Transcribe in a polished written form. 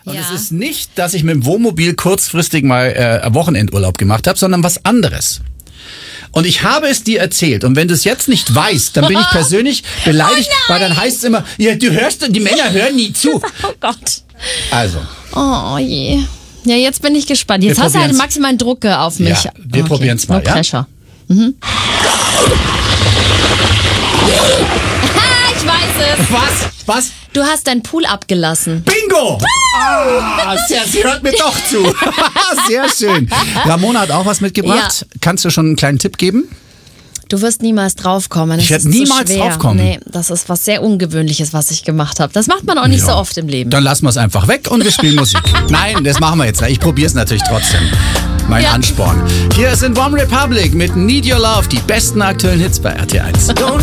Und Ja. es ist nicht, dass ich mit dem Wohnmobil kurzfristig mal Wochenendurlaub gemacht habe, sondern was anderes. Und ich habe es dir erzählt. Und wenn du es jetzt nicht weißt, dann bin ich persönlich beleidigt, weil dann heißt es immer, ja, du hörst, die Männer hören nie zu. Oh Gott. Also, Oh je. Ja, jetzt bin ich gespannt. Jetzt Wir hast du halt probieren's. maximalen Druck auf mich. Ja, wir probieren's mal, no ja? pressure. Ich weiß es. Was? Du hast deinen Pool abgelassen. Bingo! Sie hört mir doch zu. Sehr schön. Ramona hat auch was mitgebracht. Kannst du schon einen kleinen Tipp geben? Du wirst niemals draufkommen. Ich Das werde ist zu niemals schwer. draufkommen. Nee, das ist was sehr Ungewöhnliches, was ich gemacht habe. Das macht man auch nicht so oft im Leben. Dann lassen wir es einfach weg und wir spielen Musik. Nein, das machen wir jetzt nicht. Ich probiere es natürlich trotzdem. Mein Ansporn. Hier sind One Republic mit Need Your Love, die besten aktuellen Hits bei RT1.